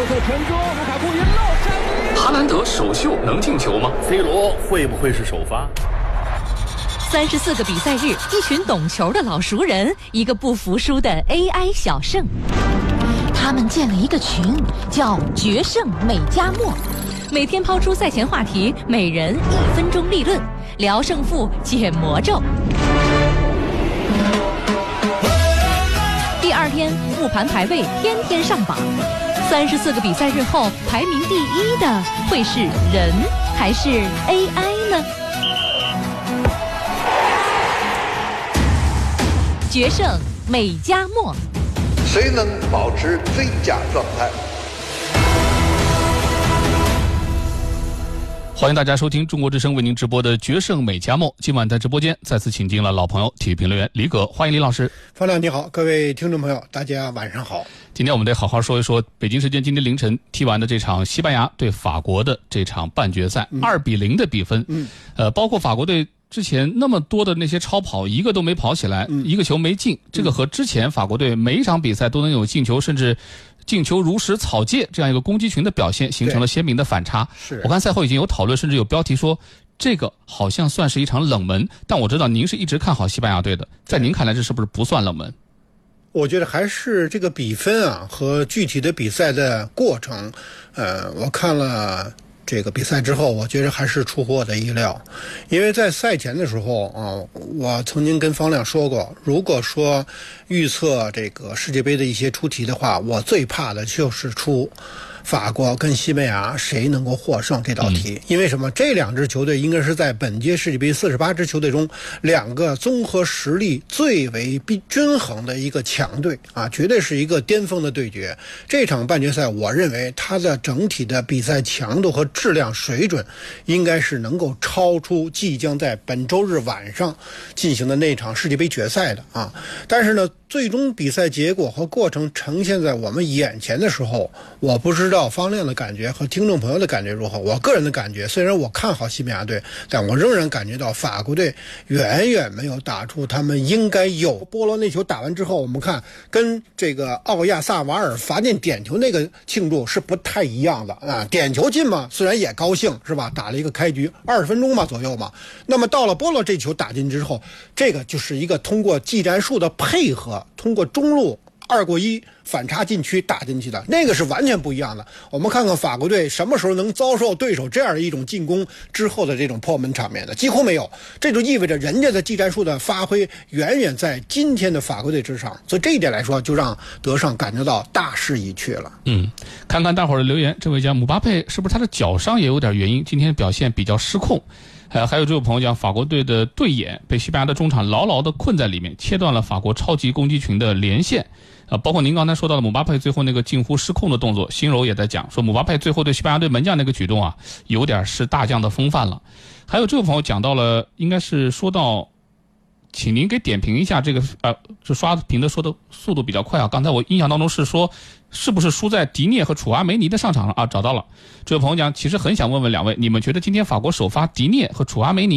射传中，卢卡库一漏摘。 哈兰德首秀能进球吗 ？C 罗会不会是首发 ？34个比赛日，一群懂球的老熟人，一个不服输的 AI 小胜。他们建了一个群，叫“决胜美加墨”，每天抛出赛前话题，每人1分钟立论，聊胜负，解魔咒。第2天复盘排位，天天上榜。34个比赛日后，排名第1的会是人还是 AI 呢？决胜美加墨， 谁能保持最佳状态？ 欢迎大家收听中国之声为您直播的决胜美加墨。今晚在直播间再次请进了老朋友体育评论员李葛，欢迎李老师。 方亮你好，各位听众朋友大家晚上好。 今天我们得好好说一说北京时间今天凌晨踢完的这场西班牙对法国的这场半决赛，2-0的比分。包括法国队之前那么多的那些超跑，一个都没跑起来，一个球没进，这个和之前法国队每一场比赛都能有进球，甚至进球如实草芥这样一个攻击群的表现，形成了鲜明的反差。我看赛后已经有讨论，甚至有标题说这个好像算是一场冷门，但我知道您是一直看好西班牙队的，在您看来这是不是不算冷门？ 我觉得还是这个比分啊和具体的比赛的过程，我看了这个比赛之后，我觉得还是出乎我的意料。因为在赛前的时候啊，我曾经跟方亮说过，如果说预测这个世界杯的一些出题的话，我最怕的就是出法国跟西班牙谁能够获胜这道题。因为什么？这2支球队应该是在本届世界杯48支球队中2个综合实力最为均衡的一个强队啊，绝对是一个巅峰的对决。这场半决赛我认为它的整体的比赛强度和质量水准应该是能够超出即将在本周日晚上进行的那场世界杯决赛的啊。但是呢，最终比赛结果和过程呈现在我们眼前的时候，我不知道方亮的感觉和听众朋友的感觉如何。我个人的感觉，虽然我看好西班牙队，但我仍然感觉到法国队远远没有打出他们应该有。波罗那球打完之后，我们看跟这个奥亚萨瓦尔罚进点球那个庆祝是不太一样的啊。点球进嘛，虽然也高兴是吧，打了一个开局20分钟嘛左右嘛。那么到了波罗这球打进之后，这个就是一个通过技战术的配合，通过中路2过1反差禁区打进去的，那个是完全不一样的。我们看看法国队什么时候能遭受对手这样的一种进攻之后的这种破门场面的，几乎没有。这就意味着人家的技战术的发挥远远在今天的法国队之上，所以这一点来说，就让德尚感觉到大势已去了。 看看大伙儿的留言，这位讲姆巴佩是不是他的脚伤也有点原因，今天表现比较失控。还有这位朋友讲，法国队的队眼被西班牙的中场牢牢地困在里面，切断了法国超级攻击群的连线。包括您刚才说到了姆巴佩最后那个近乎失控的动作，新柔也在讲说姆巴佩最后对西班牙队门将那个举动啊，有点是大将的风范了。还有这位朋友讲到了，应该是说到，请您给点评一下这个这刷屏的说的速度比较快啊。刚才我印象当中是说，是不是输在迪涅和楚阿梅尼的上场了啊？找到了。这位朋友讲，其实很想问问2位，你们觉得今天法国首发迪涅和楚阿梅尼